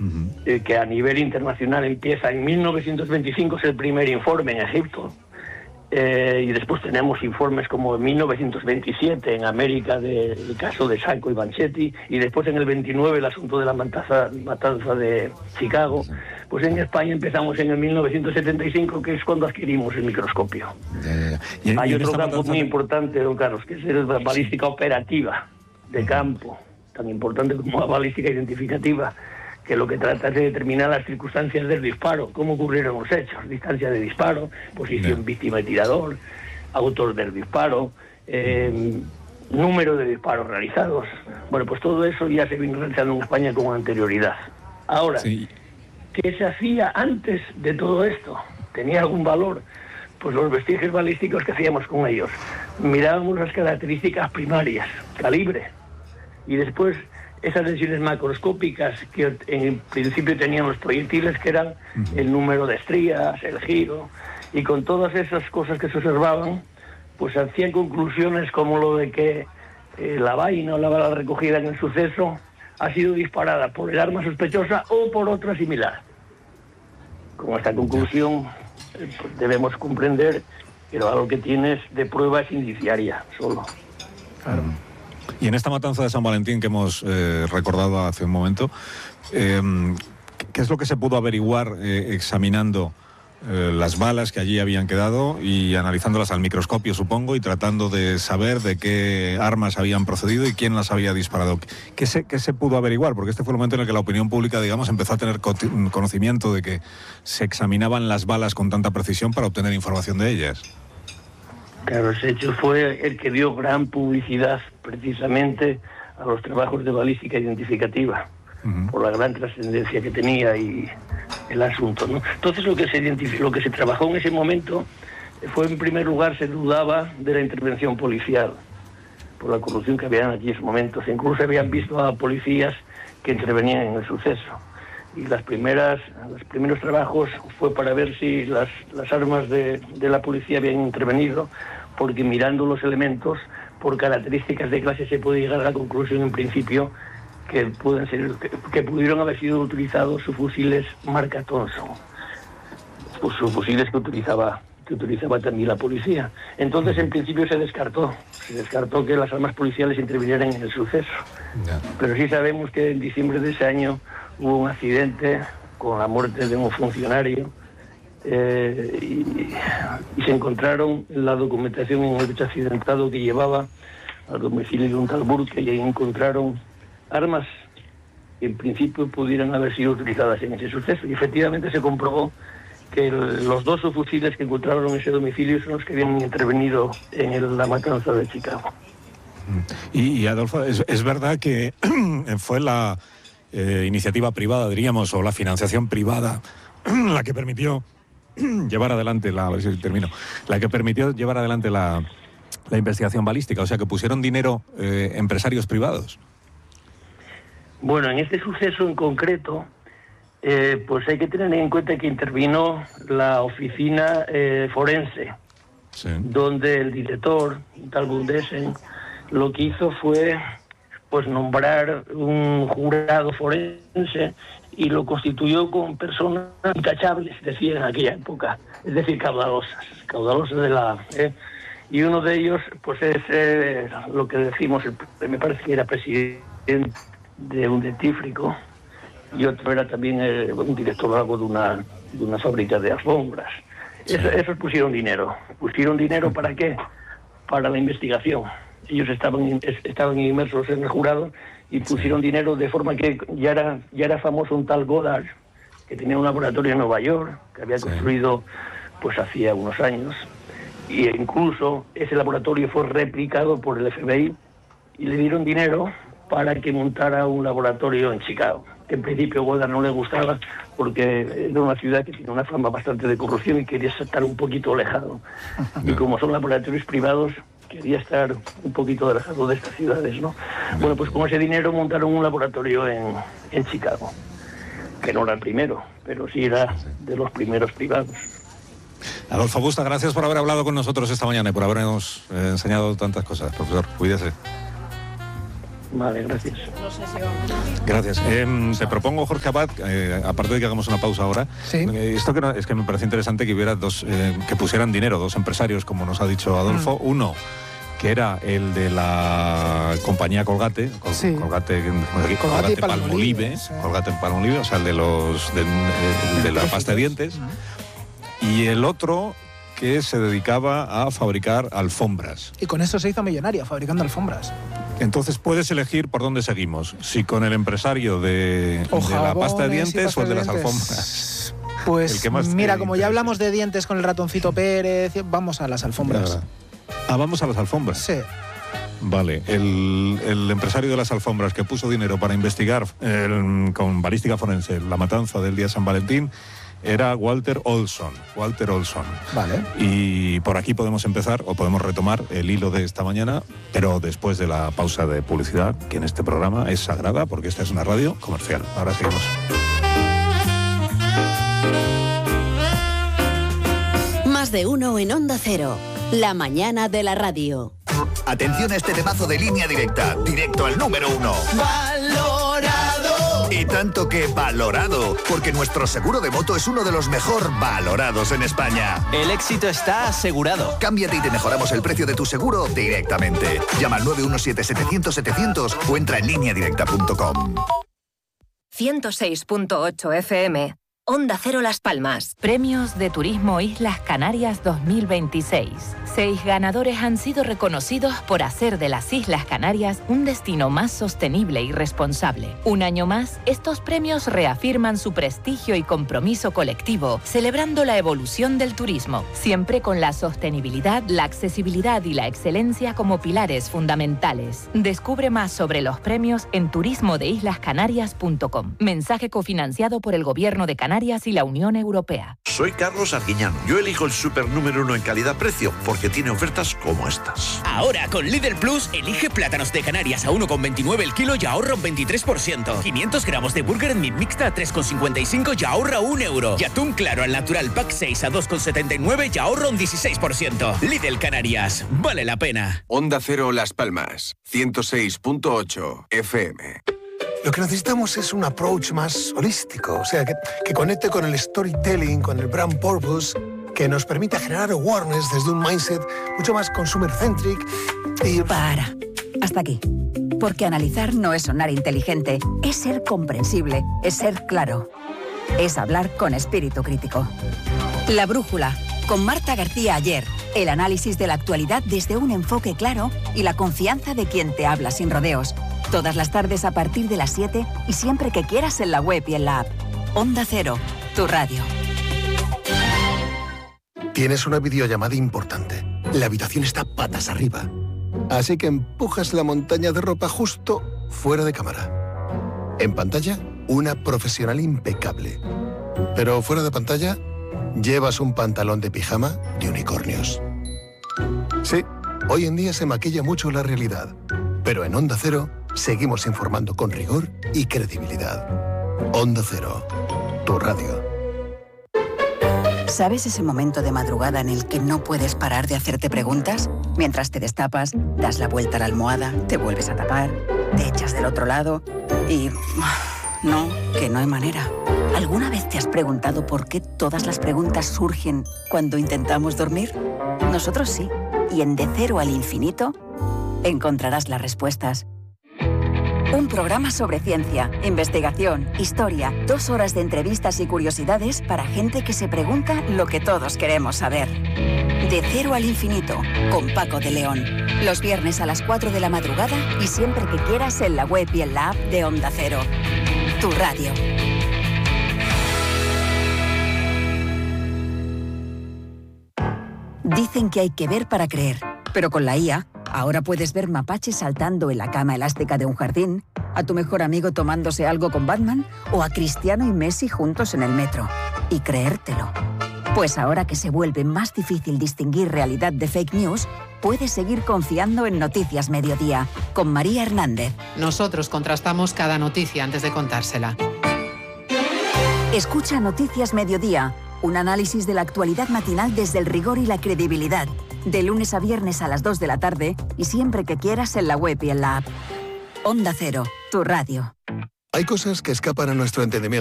que a nivel internacional empieza en 1925, es el primer informe en Egipto, y después tenemos informes como en 1927 en América del caso de Sacco y Vanzetti, y después en el 29 el asunto de la matanza de Chicago. Pues en España empezamos en el 1975, que es cuando adquirimos el microscopio. Hay otro campo muy importante, don Carlos, que es la balística operativa de campo, tan importante como la balística identificativa, que lo que trata es de determinar las circunstancias del disparo, cómo ocurrieron los hechos, distancia de disparo, posición víctima y tirador, autor del disparo, número de disparos realizados. Bueno, pues todo eso ya se viene realizando en España con anterioridad. Ahora, ¿qué se hacía antes de todo esto? ¿Tenía algún valor? Pues los vestigios balísticos que hacíamos con ellos. Mirábamos las características primarias, calibre, y después esas lesiones macroscópicas que en principio tenían los proyectiles, que eran el número de estrías, el giro, y con todas esas cosas que se observaban, pues hacían conclusiones como lo de que la vaina o la bala recogida en el suceso ha sido disparada por el arma sospechosa o por otra similar. Con esta conclusión pues debemos comprender que lo valor que tienes de prueba es indiciaria solo. Claro. Y en esta matanza de San Valentín que hemos recordado hace un momento, ¿qué es lo que se pudo averiguar examinando las balas que allí habían quedado y analizándolas al microscopio, supongo, y tratando de saber de qué armas habían procedido y quién las había disparado? ¿Qué se pudo averiguar? Porque este fue el momento en el que la opinión pública, digamos, empezó a tener conocimiento de que se examinaban las balas con tanta precisión para obtener información de ellas. Claro, ese hecho fue el que dio gran publicidad precisamente a los trabajos de balística identificativa, por la gran trascendencia que tenía y el asunto, ¿no? Entonces lo que se trabajó en ese momento fue, en primer lugar, se dudaba de la intervención policial por la corrupción que había en aquellos momentos. Incluso habían visto a policías que intervenían en el suceso. Y los primeros trabajos fue para ver si las armas de la policía habían intervenido, porque mirando los elementos, por características de clase, se puede llegar a la conclusión, en principio, que pudieron haber sido utilizados sus fusiles marca Thompson, pues sus fusiles que utilizaba también la policía. Entonces, en principio, se descartó que las armas policiales intervinieran en el suceso. Pero sí sabemos que en diciembre de ese año hubo un accidente con la muerte de un funcionario, y se encontraron la documentación en el hecho accidentado que llevaba al domicilio de un tal Burke, y ahí encontraron armas que en principio pudieran haber sido utilizadas en ese suceso. Y efectivamente se comprobó que los dos subfusiles que encontraron en ese domicilio son los que habían intervenido en la matanza de Chicago. Y Adolfo, ¿es verdad que fue la iniciativa privada, diríamos, o la financiación privada la que permitió llevar adelante la investigación balística? O sea, que pusieron dinero empresarios privados. Bueno, en este suceso en concreto, pues hay que tener en cuenta que intervino la oficina forense, donde el director, tal Bundesen, lo que hizo fue pues nombrar un jurado forense y lo constituyó con personas intachables, decía en aquella época, es decir, caudalosas de la... y uno de ellos pues es lo que decimos, me parece que era presidente de un dentífrico, y otro era también un director algo de una fábrica de alfombras. Esos pusieron dinero. ¿Para qué? Para la investigación. Ellos estaban inmersos en el jurado y pusieron dinero, de forma que ya era famoso un tal Goddard, que tenía un laboratorio en Nueva York, que había construido pues hacía unos años, y incluso ese laboratorio fue replicado por el FBI, y le dieron dinero para que montara un laboratorio en Chicago, que en principio Goddard no le gustaba, porque era una ciudad que tiene una fama bastante de corrupción y quería estar un poquito alejado. Y como son laboratorios privados, quería estar un poquito alejado de estas ciudades, ¿no? Bueno, pues con ese dinero montaron un laboratorio en Chicago, que no era el primero, pero sí era de los primeros privados. Adolfo Busta, gracias por haber hablado con nosotros esta mañana y por habernos enseñado tantas cosas. Profesor, cuídese. Vale, gracias. Gracias. Te propongo, Jorge Abad, aparte de que hagamos una pausa ahora, Sí. Esto es que me parece interesante que hubiera que pusieran dinero, dos empresarios, como nos ha dicho Adolfo. Uno, que era el de la compañía Colgate, Sí. Colgate Colgate y Palmolive, sí. Colgate Palmolive, o sea, el de la pasta de dientes. Y el otro que se dedicaba a fabricar alfombras. Y con eso se hizo millonaria, fabricando alfombras. Entonces puedes elegir por dónde seguimos, si con el empresario de la pasta de dientes o el de las alfombras. Pues El que más te mira, como ya interese. hablamos de dientes con el ratoncito Pérez, vamos a las alfombras. Vamos a las alfombras. Sí. Vale, el empresario de las alfombras que puso dinero para investigar con balística forense la matanza del día de San Valentín era Walter Olson. Vale. Y por aquí podemos empezar o podemos retomar el hilo de esta mañana, pero después de la pausa de publicidad, que en este programa es sagrada porque esta es una radio comercial. Ahora seguimos. Más de uno en Onda Cero. La mañana de la radio. Atención a este temazo de Línea Directa, directo al número 1. ¡Valorado! Y tanto que valorado, porque nuestro seguro de moto es uno de los mejor valorados en España. El éxito está asegurado. Cámbiate y te mejoramos el precio de tu seguro directamente. Llama al 917-700-700 o entra en lineadirecta.com. 106.8 FM. Onda Cero Las Palmas. Premios de Turismo Islas Canarias 2026. 6 ganadores han sido reconocidos por hacer de las Islas Canarias un destino más sostenible y responsable. Un año más, estos premios reafirman su prestigio y compromiso colectivo, celebrando la evolución del turismo, siempre con la sostenibilidad, la accesibilidad y la excelencia como pilares fundamentales. Descubre más sobre los premios en turismodeislascanarias.com. Mensaje cofinanciado por el Gobierno de Canarias y la Unión Europea. Soy Carlos Arguiñano. Yo elijo el super número 1 en calidad-precio porque tiene ofertas como estas. Ahora con Lidl Plus, elige plátanos de Canarias a 1,29 el kilo y ahorra un 23%. 500 gramos de burger en Meat Mixta a 3,55 y ahorra €1. Y atún claro al natural pack 6 a 2,79 y ahorra un 16%. Lidl Canarias, vale la pena. Onda Cero Las Palmas, 106.8 FM. Lo que necesitamos es un approach más holístico, o sea, que conecte con el storytelling, con el brand purpose, que nos permita generar awareness desde un mindset mucho más consumer-centric y... Para. Hasta aquí. Porque analizar no es sonar inteligente, es ser comprensible, es ser claro. Es hablar con espíritu crítico. La Brújula, con Marta García Ayer. El análisis de la actualidad desde un enfoque claro y la confianza de quien te habla sin rodeos. Todas las tardes a partir de las 7 y siempre que quieras en la web y en la app. Onda Cero, tu radio. Tienes una videollamada importante. La habitación está patas arriba. Así que empujas la montaña de ropa justo fuera de cámara. En pantalla, una profesional impecable. Pero fuera de pantalla, llevas un pantalón de pijama de unicornios. Sí, hoy en día se maquilla mucho la realidad. Pero en Onda Cero seguimos informando con rigor y credibilidad. Onda Cero, tu radio. ¿Sabes ese momento de madrugada en el que no puedes parar de hacerte preguntas? Mientras te destapas, das la vuelta a la almohada, te vuelves a tapar, te echas del otro lado y... No, que no hay manera. ¿Alguna vez te has preguntado por qué todas las preguntas surgen cuando intentamos dormir? Nosotros sí. Y en De Cero al Infinito encontrarás las respuestas. Un programa sobre ciencia, investigación, historia, 2 horas de entrevistas y curiosidades para gente que se pregunta lo que todos queremos saber. De Cero al Infinito, con Paco de León. Los viernes a las 4 de la madrugada y siempre que quieras en la web y en la app de Onda Cero. Tu radio. Dicen que hay que ver para creer, pero con la IA, ahora puedes ver mapaches saltando en la cama elástica de un jardín, a tu mejor amigo tomándose algo con Batman o a Cristiano y Messi juntos en el metro. Y creértelo. Pues ahora que se vuelve más difícil distinguir realidad de fake news, puedes seguir confiando en Noticias Mediodía, con María Hernández. Nosotros contrastamos cada noticia antes de contársela. Escucha Noticias Mediodía, un análisis de la actualidad matinal desde el rigor y la credibilidad. De lunes a viernes a las 2 de la tarde y siempre que quieras en la web y en la app. Onda Cero, tu radio. Hay cosas que escapan a nuestro entendimiento.